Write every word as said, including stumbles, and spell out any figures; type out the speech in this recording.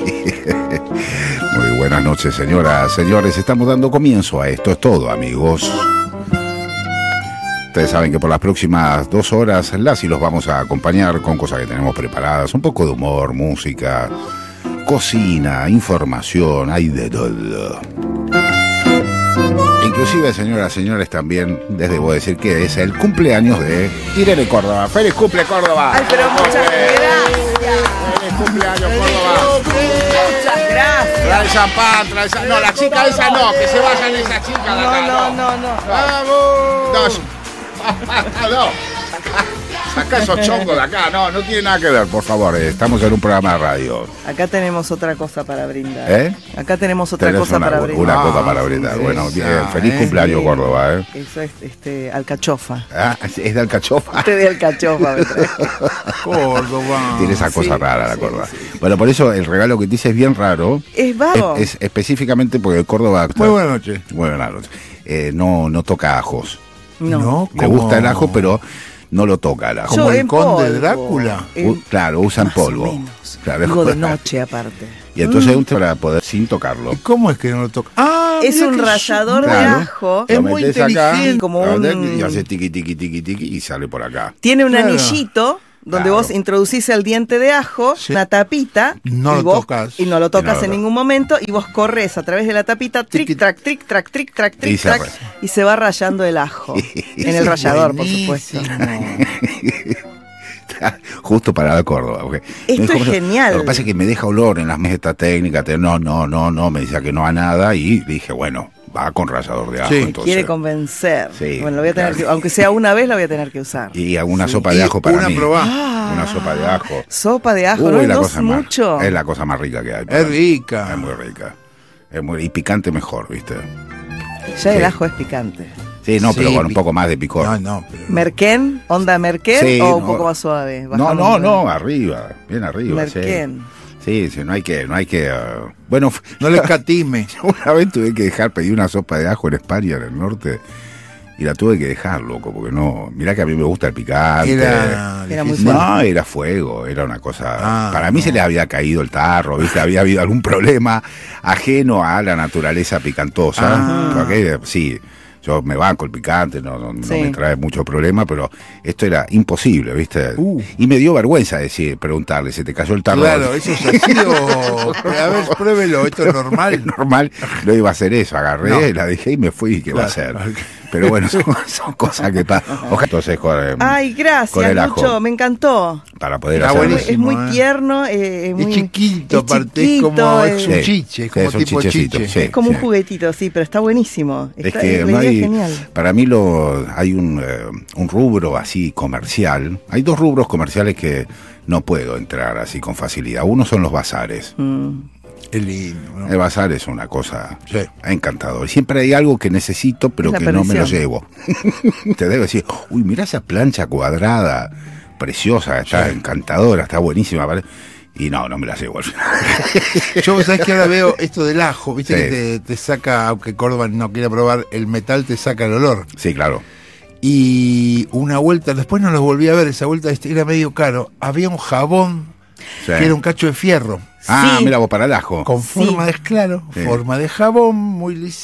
Muy buenas noches, señoras, señores. Estamos dando comienzo a Esto es Todo, amigos. Ustedes saben que por las próximas dos horas las y los vamos a acompañar con cosas que tenemos preparadas. Un poco de humor, música, cocina, información, hay de todo. Inclusive, señoras, señores, también les debo decir que es el cumpleaños de Irene Córdoba. ¡Feliz cumple, Córdoba! ¡Ay, pero muchas gracias! ¡Feliz cumpleaños, Córdoba! Muchas gracias. Trae champán, trae champán. No, la chica esa no, que se vayan esas chicas de acá. No, no, no, no. ¡Vamos! No, no. Saca esos chongos de acá. No, no tiene nada que ver, por favor. Estamos en un programa de radio. Acá tenemos otra cosa para brindar. ¿Eh? Acá tenemos otra Tenés cosa una, para brindar. una cosa Ah, para brindar. Bueno, esa, bien. Feliz eh, cumpleaños, Sí. Córdoba, ¿eh? Eso es este, alcachofa. Ah, ¿es de alcachofa? Té de alcachofa me trae. Córdoba. Tiene esa cosa Sí, rara, la sí, Córdoba. sí, sí. Bueno, por eso el regalo que te hice es bien raro. Es vago. Es, es específicamente porque Córdoba... Muy buenas noches. Muy buenas noches. Eh, no, no toca ajos. No. Le gusta el ajo, pero no lo toca el ajo. Como Yo el en conde polvo. Drácula. En- U- claro, usan más o polvo. menos. Claro, Digo de es- noche aparte. Y entonces un para poder sin tocarlo. ¿Y cómo es que no lo toca? Ah, Es mirá un que rallador Claro. de ajo. Es Lo muy metés acá, inteligente. Como un- y hace tiqui, tiqui, tiqui, tiqui y sale por acá. Tiene un Claro. anillito donde Claro. vos introducís el diente de ajo, Sí. una tapita, No y lo vos- tocas. y no lo tocas Y no lo en tocas. ningún momento, y vos corres a través de la tapita, tric, Tiqui- trac, tric, trac, tric, trac, Y tric, se trac, re- y se va rayando el ajo. En el rallador, por supuesto. Justo para la Córdoba. porque Esto me dijo, es "Pero genial". Lo que pasa es que me deja olor en las mesas técnicas. te- No, no, no, no. Me decía que no a nada. Y dije, bueno, va con rallador de ajo. Sí. Entonces. Quiere convencer. Sí, bueno, lo voy a tener claro. que, aunque sea una vez, la voy a tener que usar. Y alguna sopa Y de ajo para una mí. probá. Una sopa de ajo. Sopa de ajo, Uy, no, la no cosa es más- mucho. Es la cosa más rica que hay. Es rica. Es muy rica. Es muy, y picante mejor, ¿viste? Ya el Sí. ajo es picante. Sí, no, Sí, pero con un pi- poco más de picor. No, no, pero... ¿Merquén? ¿Onda Merquén? Sí, ¿O un no. poco más suave? No, Bajamos no, un- no, arriba, bien arriba. sí. Merquén. Sí, sí, no hay que, no hay que. uh, bueno, No le escatime. una vez tuve que dejar, pedí una sopa de ajo en España, en el norte, y la tuve que dejar, loco, porque no. Mirá que a mí me gusta el picante. Era, Era muy difícil. No, era fuego, era una cosa. Ah, para mí no. se le había caído el tarro, ¿viste? Había habido algún problema ajeno a la naturaleza picantosa. Ah. Porque, sí, yo me banco el picante, no, no, no Sí. me trae mucho problema, pero esto era imposible, ¿viste? Uh. Y me dio vergüenza decir, preguntarle, ¿se te cayó el tarro? Claro, eso es así o... A ver, pruébelo, esto es normal. Normal, no iba a hacer eso, agarré, No. la dejé y me fui, ¿qué va a hacer? Claro. Pero bueno, son, son cosas que pasan. Ojalá entonces con, eh, Ay, con gracias, el ajo, Lucho, me encantó. para poder Está Es hacerlo. muy, es buenísimo, muy ¿eh? tierno, eh, es, muy, Es chiquito, es aparte, chiquito, es como... eh, Es un Sí. chiche, Sí, es como es un tipo chichecito, chiche. sí. es como un juguetito, sí, pero está buenísimo. Es Está, que la no idea hay, es genial. para mí lo, hay un, eh, un rubro así comercial. Hay dos rubros comerciales que no puedo entrar así con facilidad. Uno son los bazares. Mm. Es lindo, ¿no? El bazar es una cosa Sí. encantadora. Y siempre hay algo que necesito, pero Es la que no me lo perdición. llevo. Te debo decir, uy, mirá esa plancha cuadrada, preciosa, está Sí. encantadora, está buenísima. ¿vale? Y no, no me la llevo al final. Yo, ¿sabes que ahora veo esto del ajo? Viste Sí. que te, te saca, aunque Córdoba no quiera probar, el metal te saca el olor. Sí, claro. Y una vuelta, después no los volví a ver, esa vuelta este, era medio caro. Había un jabón Sí. que era un cacho de fierro, Ah, Sí. mira vos para el ajo. con Sí. forma de, claro, Sí. forma de jabón, muy